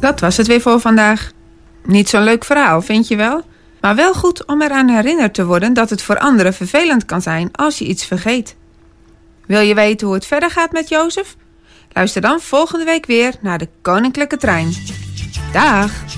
Dat was het weer voor vandaag. Niet zo'n leuk verhaal, vind je wel? Maar wel goed om eraan herinnerd te worden dat het voor anderen vervelend kan zijn als je iets vergeet. Wil je weten hoe het verder gaat met Jozef? Luister dan volgende week weer naar de Koninklijke Trein. Dag!